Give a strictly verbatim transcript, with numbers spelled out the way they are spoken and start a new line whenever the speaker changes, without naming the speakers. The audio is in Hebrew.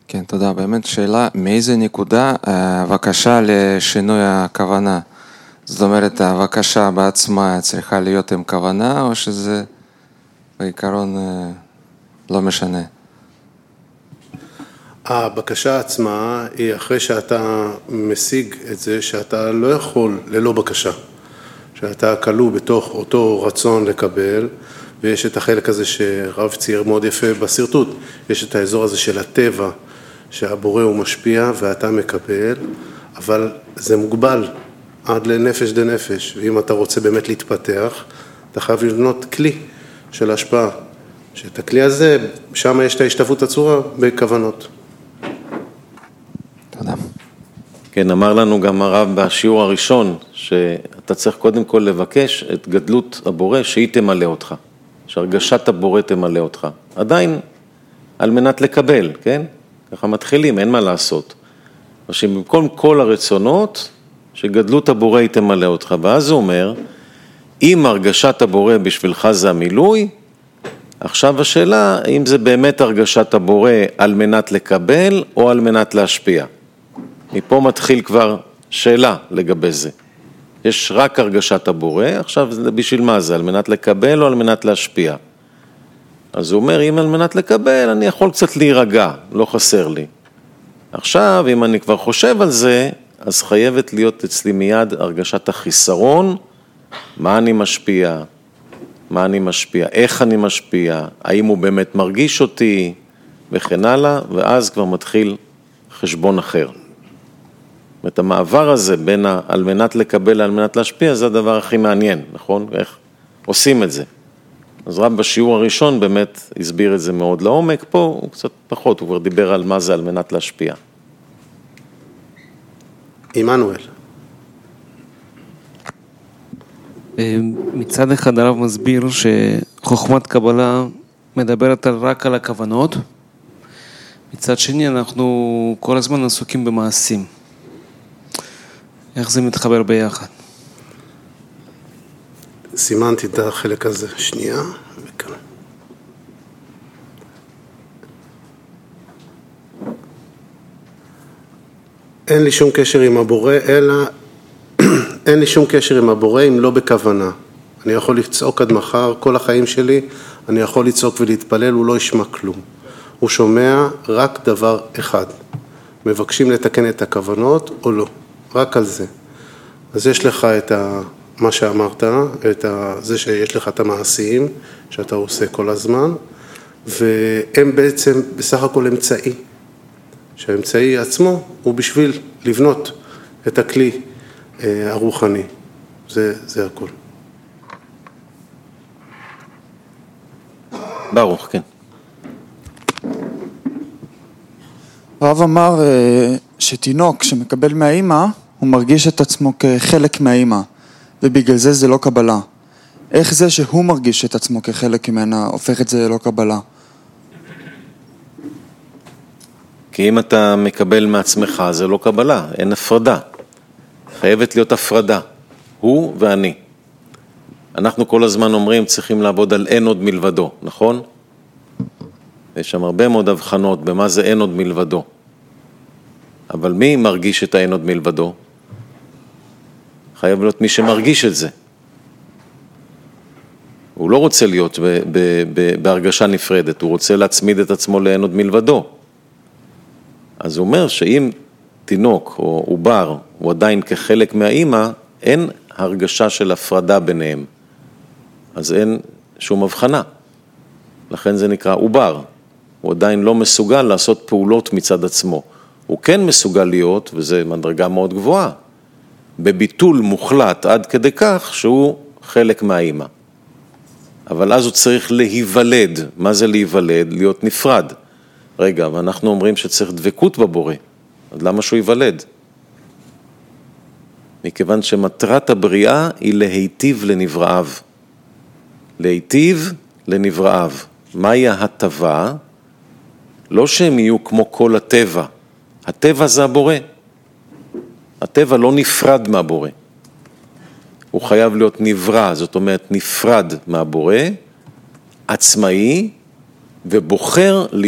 כן, תודה. באמת שאלה, מאיזה נקודה הבקשה לשינוי הכוונה? זאת אומרת, הבקשה בעצמה צריכה להיות עם כוונה, או שזה בעיקרון לא משנה?
הבקשה עצמה היא אחרי שאתה משיג את זה שאתה לא יכול ללא בקשה, שאתה כלוא בתוך אותו רצון לקבל, ויש את החלק הזה שרב צייר מאוד יפה בסרטוט, יש את האזור הזה של הטבע, שהבורא הוא משפיע ואתה מקבל, אבל זה מוגבל עד לנפש דה נפש, ואם אתה רוצה באמת להתפתח, אתה חייב לבנות כלי של השפעה, שאת הכלי הזה, שם יש את ההשתתפות הצורה בכוונות.
תודה.
כן, אמר לנו גם הרב בשיעור הראשון, שאתה צריך קודם כל לבקש את גדלות הבורא שהיא תמלא אותך, שהרגשת הבורא תמלא אותך. עדיין על מנת לקבל, כן? ככה מתחילים, אין מה לעשות. שבמקום כל הרצונות, שגדלות הבורא היא תמלא אותך. ואז הוא אומר, אם הרגשת הבורא בשבילך זה המילוי, עכשיו השאלה, אם זה באמת הרגשת הבורא על מנת לקבל או על מנת להשפיע. מפה מתחיל כבר שאלה לגבי זה. יש רק הרגשת הבורא, עכשיו זה בשביל מה זה? על מנת לקבל או על מנת להשפיע? אז הוא אומר, אם על מנת לקבל, אני יכול קצת להירגע, לא חסר לי. עכשיו, אם אני כבר חושב על זה, אז חייבת להיות אצלי מיד הרגשת החיסרון, מה אני משפיע, מה אני משפיע, איך אני משפיע, האם הוא באמת מרגיש אותי, וכן הלאה, ואז כבר מתחיל חשבון אחר. את המעבר הזה בין על מנת לקבל לעל מנת להשפיע, זה הדבר הכי מעניין, נכון? איך עושים את זה? אז רב בשיעור הראשון באמת הסביר את זה מאוד לעומק, פה הוא קצת פחות, הוא כבר דיבר על מה זה על מנת להשפיע.
עמנואל.
מצד אחד הרב מסביר שחוכמת קבלה מדברת רק על הכוונות, מצד שני אנחנו כל הזמן עסוקים במעשים. איך זה מתחבר ביחד?
סימנתי את החלק הזה, שנייה, וכאן. אין לי שום קשר עם הבורא, אלא, אין לי שום קשר עם הבורא אם לא בכוונה. אני יכול לצעוק עד מחר, כל החיים שלי, אני יכול לצעוק ולהתפלל, הוא לא ישמע כלום. הוא שומע רק דבר אחד. מבקשים לתקן את הכוונות או לא, רק על זה. אז יש לך את ה... מה שאמרת, את ה... זה שיש לך את המעשים שאתה עושה כל הזמן, והם בעצם בסך הכל אמצעי. שהאמצעי עצמו הוא בשביל לבנות את הכלי הרוחני. זה, זה הכל.
ברוך, כן.
הרב אמר שתינוק שמקבל מהאימא, הוא מרגיש את עצמו כחלק מהאימא, ובגלל זה זה לא קבלה. איך זה שהוא מרגיש את עצמו כחלק ממנה, הופך את זה לא קבלה?
כי אם אתה מקבל מעצמך, זה לא קבלה, אין הפרדה. חייבת להיות הפרדה, הוא ואני. אנחנו כל הזמן אומרים, צריכים לעבוד על אין עוד מלבדו, נכון? יש שם הרבה מאוד הבחנות במה זה אין עוד מלבדו. אבל מי מרגיש את האין עוד מלבדו? חייב להיות מי שמרגיש את זה. הוא לא רוצה להיות ב- ב- ב- בהרגשה נפרדת, הוא רוצה להצמיד את עצמו לאין עוד מלבדו. אז הוא אומר שאם תינוק או עובר הוא עדיין כחלק מהאימא, אין הרגשה של הפרדה ביניהם. אז אין שום הבחנה. לכן זה נקרא עובר. הוא עדיין לא מסוגל לעשות פעולות מצד עצמו. הוא כן מסוגל להיות, וזה מדרגה מאוד גבוהה, בביטול מוחלט עד כדי כך שהוא חלק מהאימא. אבל אז הוא צריך להיוולד. מה זה להיוולד? להיות נפרד. רגע, ואנחנו אומרים שצריך דבקות בבורא. אז למה שהוא ייוולד? מכיוון שמטרת הבריאה היא להיטיב לנבראיו. להיטיב לנבראיו. מהי ההטבה? לא שהם יהיו כמו כל הטבע. הטבע זה הבורא. הטבע לא נפרד מהבורא. הוא חייב להיות נברא, זאת אומרת נפרד מהבורא, עצמאי, ובוחר